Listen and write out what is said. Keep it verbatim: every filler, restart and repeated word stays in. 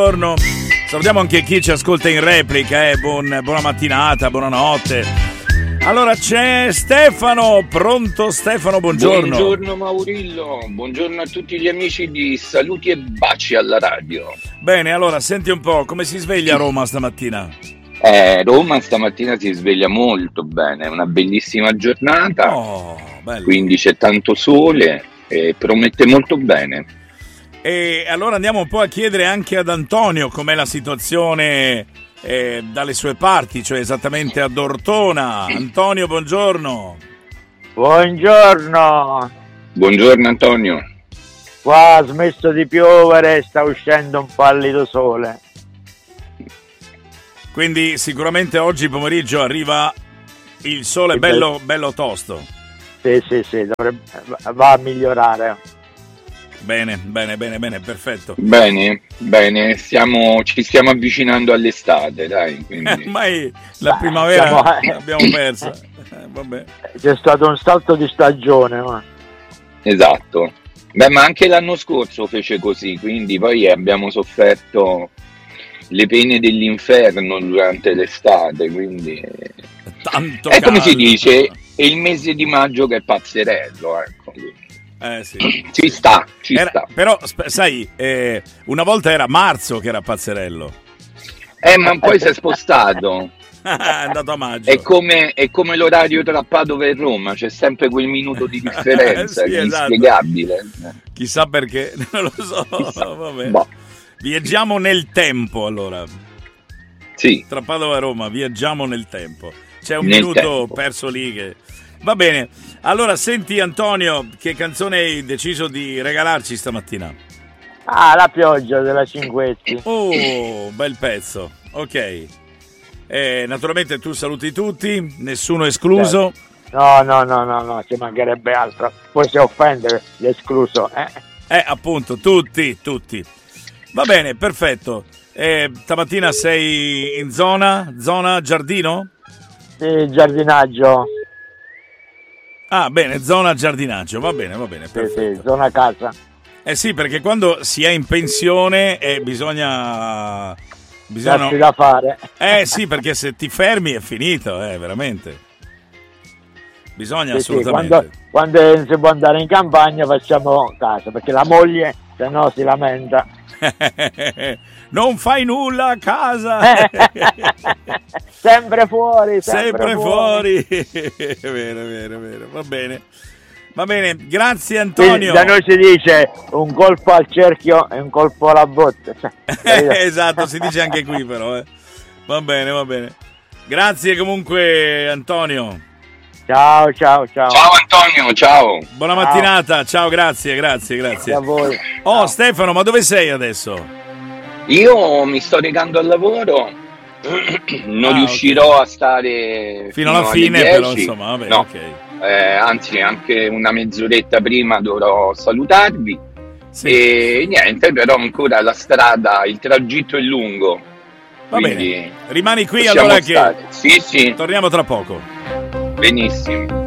Buongiorno. Salutiamo anche chi ci ascolta in replica, eh. Buon, buona mattinata, buonanotte. Allora c'è Stefano, pronto Stefano, buongiorno. Buongiorno Maurillo, buongiorno a tutti gli amici di Saluti e Baci alla radio. Bene, allora senti un po', come si sveglia a Roma stamattina? Eh, Roma stamattina si sveglia molto bene, è una bellissima giornata, Oh, bello. Quindi c'è tanto sole e promette molto bene. E allora andiamo un po' a chiedere anche ad Antonio com'è la situazione eh, dalle sue parti, cioè esattamente ad Ortona. Antonio, buongiorno. Buongiorno. Buongiorno Antonio. Qua ha smesso di piovere, sta uscendo un pallido sole. Quindi sicuramente oggi pomeriggio arriva il sole bello, bello tosto. Sì, sì, sì, dovrebbe, va a migliorare. Bene, bene, bene, bene, perfetto. Bene, bene, stiamo, ci stiamo avvicinando all'estate, dai. Quindi... Ormai la primavera siamo... l'abbiamo persa. Eh, vabbè. C'è stato un salto di stagione, ma... Esatto. Beh, ma anche l'anno scorso fece così, quindi poi abbiamo sofferto le pene dell'inferno durante l'estate, quindi... Tanto è come caldo. si dice, è il mese di maggio che è pazzerello, ecco. Eh sì. Ci sta, ci Era, sta. però, sp- sai, eh, una volta era marzo che era pazzerello. Eh, ma poi si è spostato. È andato a maggio. È come, è come l'orario tra Padova e Roma, c'è sempre quel minuto di differenza, Sì, è esatto. inspiegabile. Chissà perché, non lo so. Chissà. Vabbè. Boh. Viaggiamo nel tempo, allora. Sì. Tra Padova e Roma, viaggiamo nel tempo. C'è un Nel minuto tempo. perso lì che... Va bene. Allora, senti Antonio, che canzone hai deciso di regalarci stamattina? Ah, la pioggia della Cinquetti. Oh, bel pezzo. Ok. Eh, naturalmente tu saluti tutti, nessuno escluso. No, no, no, no, no, ci mancherebbe altro. Poi si offende l'escluso. Eh? Eh, appunto, tutti, tutti. Va bene, perfetto. Eh, stamattina sei in zona, zona giardino? Sì, giardinaggio. Ah, bene, zona giardinaggio, va bene, va bene, Sì, perfetto. sì, zona casa. Eh sì, perché quando si è in pensione eh, bisogna... bisogna... Darsi da fare. Eh sì, perché se ti fermi è finito, eh, veramente. Bisogna Sì, sì, assolutamente. quando, quando si può andare in campagna facciamo casa, perché la moglie se no si lamenta. Non fai nulla a casa. Sempre fuori, sempre, Sempre fuori. fuori. È vero, è vero, è vero. Va bene. Va bene, grazie Antonio. Da noi si dice un colpo al cerchio e un colpo alla botte. Esatto, si dice anche qui però. Eh. Va bene, va bene. Grazie comunque Antonio. Ciao, ciao, ciao. Ciao Antonio, ciao. Buona Ciao. mattinata, ciao, grazie, grazie, grazie. A voi. Oh Ciao. Stefano, ma dove sei adesso? Io mi sto recando al lavoro, non Ah, riuscirò ok. a stare Fino alla alle fine, dieci. però insomma, vabbè, No. ok. Eh, anzi anche una mezz'oretta prima dovrò salutarvi. Sì. E niente, però ancora la strada, il tragitto è lungo. Va quindi bene. Rimani qui possiamo allora stare. che Sì, sì, torniamo tra poco. benissimo.